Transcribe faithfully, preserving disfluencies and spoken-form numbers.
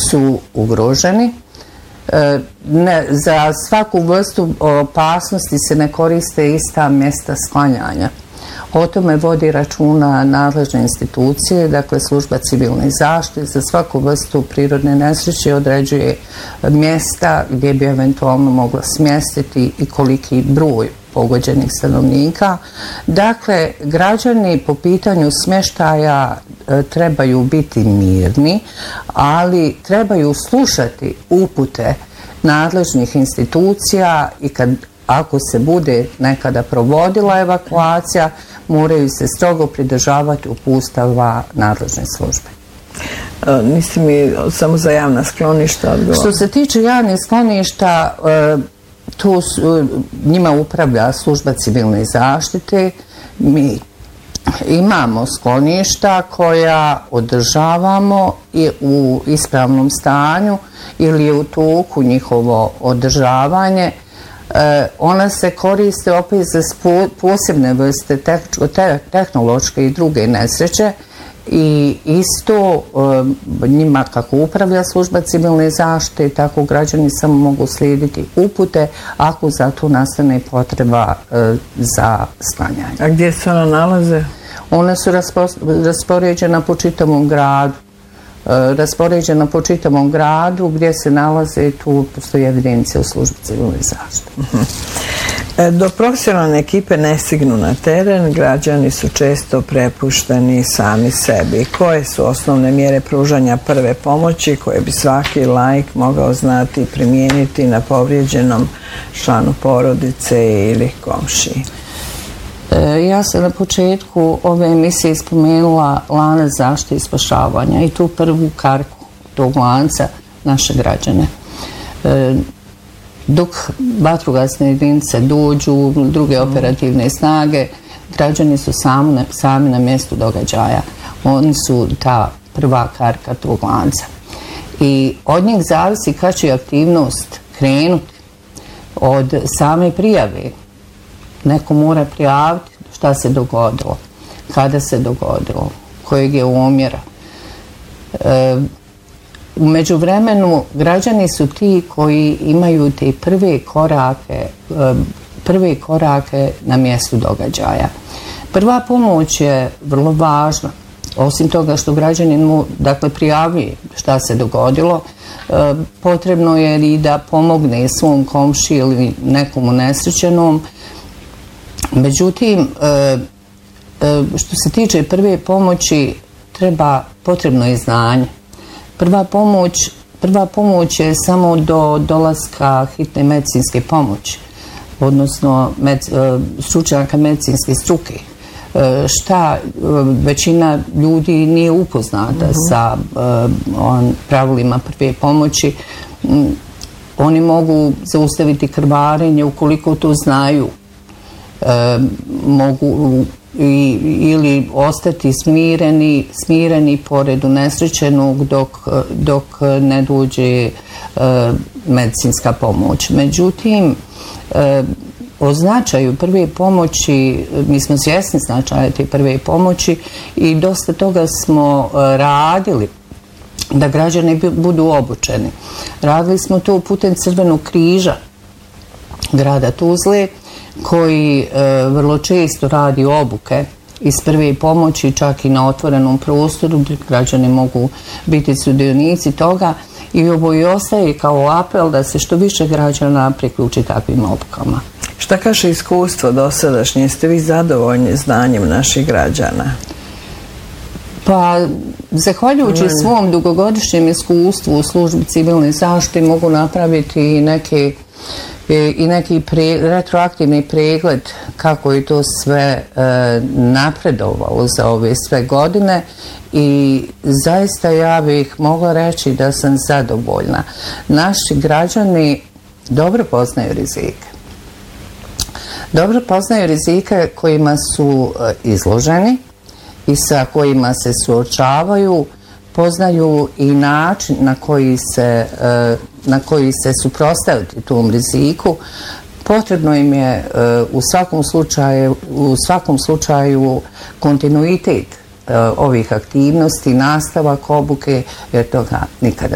su ugroženi. Ne, za svaku vrstu opasnosti se ne koriste ista mjesta sklanjanja. O tome vodi računa nadležne institucije, dakle služba civilne zaštite za svaku vrstu prirodne nesreće određuje mjesta gdje bi eventualno mogla smjestiti i koliki broj pogođenih stanovnika. Dakle, građani po pitanju smještaja e, trebaju biti mirni, ali trebaju slušati upute nadležnih institucija i kad ako se bude nekada provodila evakuacija, moraju se strogo pridržavati uputstava nadležne službe. E, nisi mi samo za javna skloništa odgovor. Što se tiče javnih skloništa, e, tu su, njima upravlja služba civilne zaštite. Mi imamo skloništa koja održavamo i u ispravnom stanju ili je u toku njihovo održavanje. E, ona se koriste opet za posebne vrste te, te, tehnološke i druge nesreće i isto e, njima kako upravlja služba civilne zaštite, tako građani samo mogu slijediti upute ako za to nastane potreba e, za sklanjanje. A gdje se ona nalaze? One su raspo, raspoređena po čitavom gradu. raspoređena po čitavom gradu gdje se nalaze, tu postoji evidencija u službi civilne zaštite. Uh-huh. Dok profesionalne ekipe ne stignu na teren, građani su često prepušteni sami sebi. Koje su osnovne mjere pružanja prve pomoći koje bi svaki laik mogao znati i primijeniti na povrijeđenom članu porodice ili komšiji? Ja sam na početku ove emisije spomenula lanac zaštite i spašavanja i tu prvu karku tog lanca naše građane. Dok vatrogasne jedinice dođu, druge operativne snage, građani su sami, sami na mjestu događaja. Oni su ta prva karka tog lanca. I od njih zavisi kad će aktivnost krenuti od same prijave. Neko mora prijaviti šta se dogodilo, kada se dogodilo, kojeg je omjera. E, u međuvremenu građani su ti koji imaju te prve korake, e, prve korake na mjestu događaja. Prva pomoć je vrlo važna. Osim toga što građanin mu dakle, prijavljuje šta se dogodilo, e, potrebno je i da pomogne svom komši ili nekomu nesrećenom. Međutim, što se tiče prve pomoći, treba, potrebno je znanje. Prva pomoć, prva pomoć je samo do dolaska hitne medicinske pomoći, odnosno med, stručnjaka medicinske struke. Šta većina ljudi nije upoznata uh-huh. sa on, pravilima prve pomoći. Oni mogu zaustaviti krvarenje ukoliko to znaju. E, mogu i, ili ostati smireni, smireni pored unesrećenog dok, dok ne dođe e, medicinska pomoć. Međutim, e, o značaju prve pomoći, mi smo svjesni značaja te prve pomoći i dosta toga smo radili da građani budu obučeni. Radili smo to putem Crvenog križa grada Tuzle, koji e, vrlo često radi obuke iz prve pomoći, čak i na otvorenom prostoru gdje građani mogu biti sudionici toga i ovo i ostaje kao apel da se što više građana priključi takvim obukama. Šta kaže iskustvo dosadašnje? Jeste vi zadovoljni znanjem naših građana? Pa, zahvaljujući mm. svom dugogodišnjem iskustvu u službi civilne zaštite mogu napraviti i neke i neki pre, retroaktivni pregled kako je to sve e, napredovalo za ove sve godine i zaista ja bih mogla reći da sam zadovoljna. Naši građani dobro poznaju rizike. Dobro poznaju rizike kojima su e, izloženi i sa kojima se suočavaju, poznaju i način na koji se, na koji se suprotstaviti tom riziku. Potrebno im je u svakom slučaju, u svakom slučaju kontinuitet ovih aktivnosti, nastavak obuke, jer toga nikada